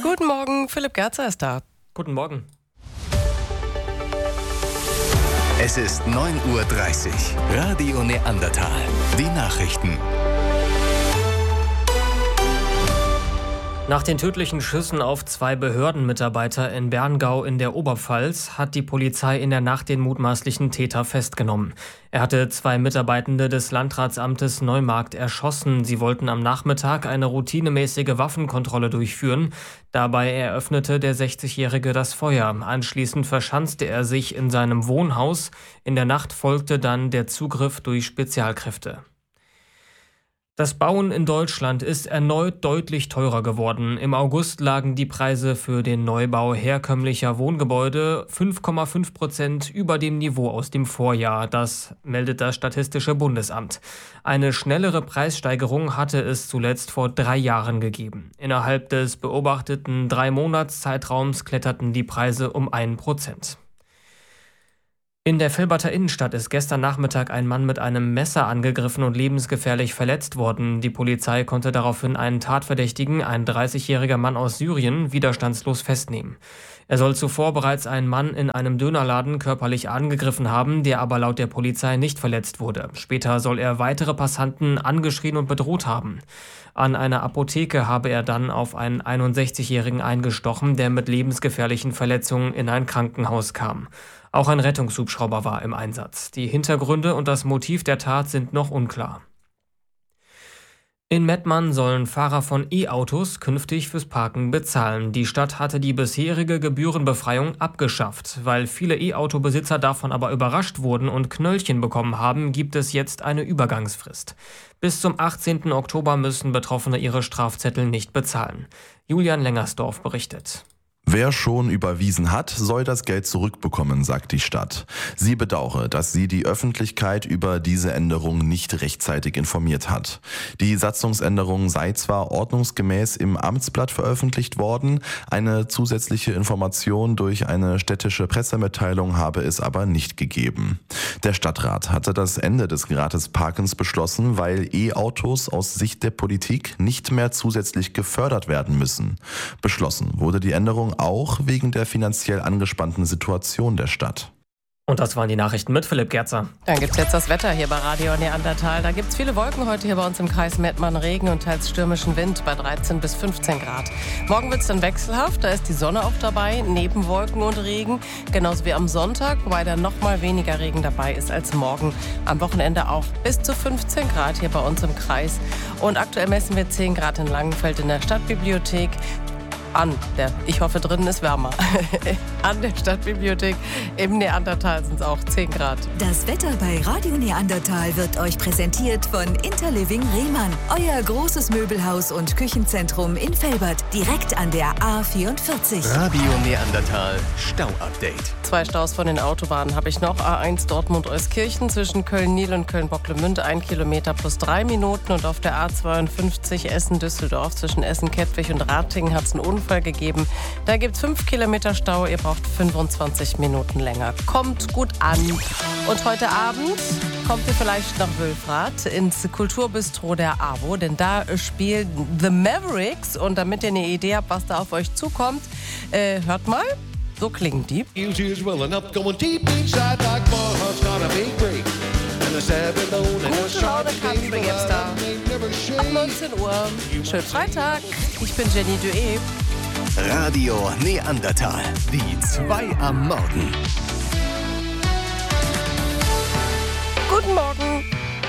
Guten Morgen, Philipp Gerzer ist da. Guten Morgen. Es ist 9:30 Uhr. Radio Neandertal. Die Nachrichten. Nach den tödlichen Schüssen auf 2 Behördenmitarbeiter in Berngau in der Oberpfalz hat die Polizei in der Nacht den mutmaßlichen Täter festgenommen. Er hatte 2 Mitarbeitende des Landratsamtes Neumarkt erschossen. Sie wollten am Nachmittag eine routinemäßige Waffenkontrolle durchführen. Dabei eröffnete der 60-Jährige das Feuer. Anschließend verschanzte er sich in seinem Wohnhaus. In der Nacht folgte dann der Zugriff durch Spezialkräfte. Das Bauen in Deutschland ist erneut deutlich teurer geworden. Im August lagen die Preise für den Neubau herkömmlicher Wohngebäude 5,5% über dem Niveau aus dem Vorjahr. Das meldet das Statistische Bundesamt. Eine schnellere Preissteigerung hatte es zuletzt vor 3 Jahren gegeben. Innerhalb des beobachteten 3-Monats-Zeitraums kletterten die Preise um 1%. In der Velberter Innenstadt ist gestern Nachmittag ein Mann mit einem Messer angegriffen und lebensgefährlich verletzt worden. Die Polizei konnte daraufhin einen Tatverdächtigen, ein 30-jähriger Mann aus Syrien, widerstandslos festnehmen. Er soll zuvor bereits einen Mann in einem Dönerladen körperlich angegriffen haben, der aber laut der Polizei nicht verletzt wurde. Später soll er weitere Passanten angeschrien und bedroht haben. An einer Apotheke habe er dann auf einen 61-Jährigen eingestochen, der mit lebensgefährlichen Verletzungen in ein Krankenhaus kam. Auch ein Rettungshubschrauber war im Einsatz. Die Hintergründe und das Motiv der Tat sind noch unklar. In Mettmann sollen Fahrer von E-Autos künftig fürs Parken bezahlen. Die Stadt hatte die bisherige Gebührenbefreiung abgeschafft. Weil viele E-Auto-Besitzer davon aber überrascht wurden und Knöllchen bekommen haben, gibt es jetzt eine Übergangsfrist. Bis zum 18. Oktober müssen Betroffene ihre Strafzettel nicht bezahlen. Julian Lengersdorf berichtet. Wer schon überwiesen hat, soll das Geld zurückbekommen, sagt die Stadt. Sie bedauere, dass sie die Öffentlichkeit über diese Änderung nicht rechtzeitig informiert hat. Die Satzungsänderung sei zwar ordnungsgemäß im Amtsblatt veröffentlicht worden, eine zusätzliche Information durch eine städtische Pressemitteilung habe es aber nicht gegeben. Der Stadtrat hatte das Ende des Gratisparkens beschlossen, weil E-Autos aus Sicht der Politik nicht mehr zusätzlich gefördert werden müssen. Beschlossen wurde die Änderung auch wegen der finanziell angespannten Situation der Stadt. Und das waren die Nachrichten mit Philipp Gerzer. Dann gibt's jetzt das Wetter hier bei Radio Neandertal. Da gibt's viele Wolken heute hier bei uns im Kreis Mettmann, Regen und teils stürmischen Wind bei 13 bis 15 Grad. Morgen wird's dann wechselhaft, da ist die Sonne auch dabei, neben Wolken und Regen. Genauso wie am Sonntag, wobei dann noch mal weniger Regen dabei ist als morgen. Am Wochenende auch bis zu 15 Grad hier bei uns im Kreis. Und aktuell messen wir 10 Grad in Langenfeld in der Stadtbibliothek. Ich hoffe, drinnen ist wärmer. An der Stadtbibliothek im Neandertal sind es auch 10 Grad. Das Wetter bei Radio Neandertal wird euch präsentiert von Interliving Rehmann. Euer großes Möbelhaus und Küchenzentrum in Velbert, direkt an der A44. Radio Neandertal Stau-Update. 2 Staus von den Autobahnen habe ich noch. A1 Dortmund-Euskirchen zwischen Köln-Nil und Köln-Bocklemünd 1 Kilometer plus 3 Minuten. Und auf der A52 Essen-Düsseldorf zwischen Essen-Kettwig und Ratingen hat es einen Unfall gegeben. Da gibt es 5 Kilometer Stau. Ihr braucht 25 Minuten länger. Kommt gut an. Und heute Abend kommt ihr vielleicht nach Wülfrath ins Kulturbistro der AWO, denn da spielen The Mavericks. Und damit ihr eine Idee habt, was da auf euch zukommt, hört mal. So klingen die. Gute Laune Country gibt's da. Ab 19 Uhr. Schönen Freitag. Ich bin Jenny Duet. Radio Neandertal. Die 2 am Morgen.